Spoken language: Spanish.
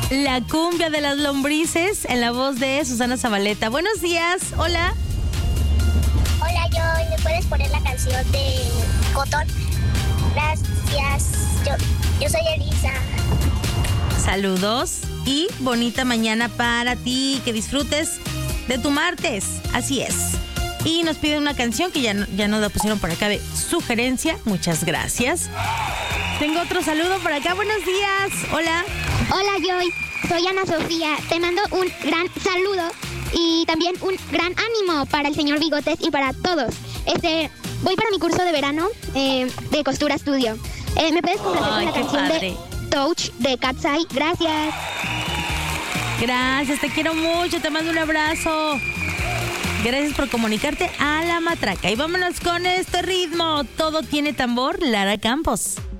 La cumbia de las lombrices en la voz de Susana Zabaleta. Buenos días, hola. Hola, Joy, ¿me puedes poner la canción de Cotton? Gracias, yo soy Elisa. Saludos y bonita mañana para ti, que disfrutes de tu martes, así es. Y nos piden una canción que ya nos la pusieron por acá de sugerencia, muchas gracias. Tengo otro saludo por acá, buenos días, hola. Hola, Joy, soy Ana Sofía, te mando un gran saludo y también un gran ánimo para el señor Bigotes y para todos. Voy para mi curso de verano de Costura Studio. ¿Me puedes complacer con la canción de Touch de Cat's Eye? Gracias. Gracias, te quiero mucho, te mando un abrazo. Gracias por comunicarte a La Matraca. Y vámonos con este ritmo. Todo tiene tambor, Lara Campos.